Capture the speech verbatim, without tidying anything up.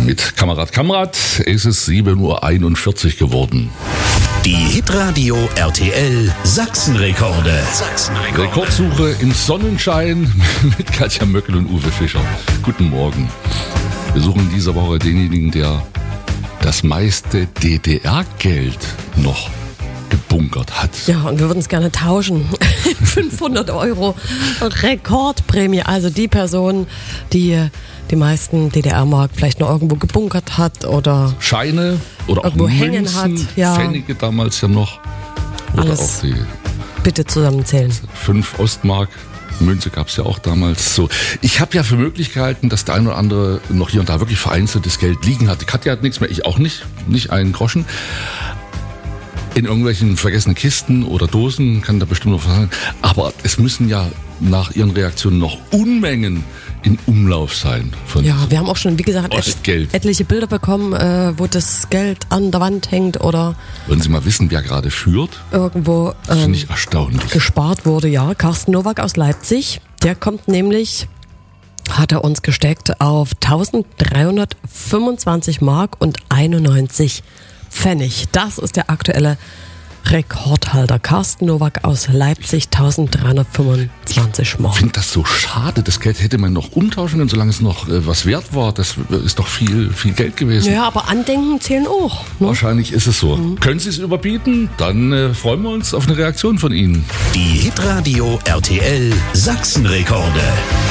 Mit Kamerad Kamerad ist es sieben Uhr einundvierzig geworden. Die Hitradio R T L Sachsenrekorde. Sachsenrekorde. Rekordsuche im Sonnenschein mit Katja Möckel und Uwe Fischer. Guten Morgen. Wir suchen in dieser Woche denjenigen, der das meiste D D R-Geld noch gebunkert hat. Ja, und wir würden es gerne tauschen. fünfhundert Euro Rekordprämie. Also die Person, die die meisten D D R-Mark vielleicht noch irgendwo gebunkert hat oder Scheine oder auch irgendwo hängen Münzen, hat. Ja. Pfennige damals ja noch. Oder Alles auch die bitte zusammenzählen. fünf Ostmark. Münze gab es ja auch damals. So, ich habe ja für möglich gehalten, dass der ein oder andere noch hier und da wirklich vereinzeltes Geld liegen hat. Die Katja hat nichts mehr, ich auch nicht. Nicht einen Groschen. In irgendwelchen vergessenen Kisten oder Dosen kann da bestimmt noch was sein. Aber es müssen ja nach ihren Reaktionen noch Unmengen in Umlauf sein. Von Ja, wir haben auch schon, wie gesagt, Ostgeld. et- etliche Bilder bekommen, äh, wo das Geld an der Wand hängt oder Wollen Sie mal wissen, wer gerade führt? irgendwo Das ähm, finde ich erstaunlich. gespart wurde. Ja, Carsten Nowak aus Leipzig, der kommt nämlich, hat er uns gesteckt, auf dreizehnhundertfünfundzwanzig Mark und einundneunzig Pfennig. Das ist der aktuelle Rekordhalter. Carsten Nowak aus Leipzig, dreizehnhundertfünfundzwanzig Ich Mark. finde das so schade. Das Geld hätte man noch umtauschen können, solange es noch äh, was wert war. Das ist doch viel, viel Geld gewesen. Ja, aber Andenken zählen auch. Ne? Wahrscheinlich ist es so. Mhm. Können Sie es überbieten? Dann äh, freuen wir uns auf eine Reaktion von Ihnen. Die Hitradio R T L Sachsenrekorde.